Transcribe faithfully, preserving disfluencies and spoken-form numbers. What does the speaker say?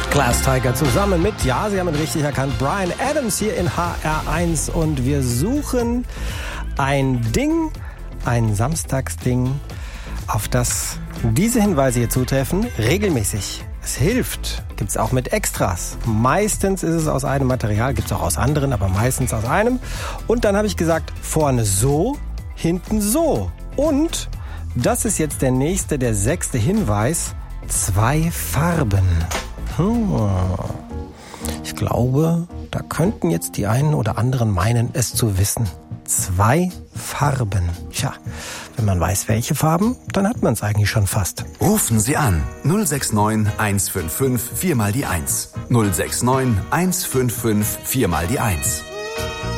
Glass Tiger zusammen mit, ja, Sie haben ihn richtig erkannt, Bryan Adams hier in H R eins und wir suchen ein Ding, ein Samstagsding, auf das diese Hinweise hier zutreffen, regelmäßig. Es hilft, gibt's auch mit Extras. Meistens ist es aus einem Material, gibt's auch aus anderen, aber meistens aus einem. Und dann habe ich gesagt, vorne so, hinten so. Und das ist jetzt der nächste, der sechste Hinweis, zwei Farben. Hm. Ich glaube, da könnten jetzt die einen oder anderen meinen, es zu wissen. Zwei Farben. Tja, wenn man weiß, welche Farben, dann hat man es eigentlich schon fast. Rufen Sie an null sechs neun eins fünf fünf vier mal die eins. null sechs neun eins fünf fünf vier mal die eins.